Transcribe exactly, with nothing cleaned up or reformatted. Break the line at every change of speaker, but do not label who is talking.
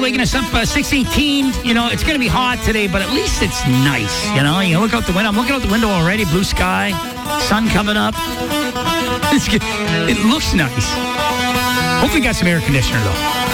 waking us up uh, six eighteen. You know, it's going to be hot today, but at least it's nice. You know, you look out the window. I'm looking out the window already. Blue sky, sun coming up. It's good. It looks nice. Hopefully, got some air conditioner though.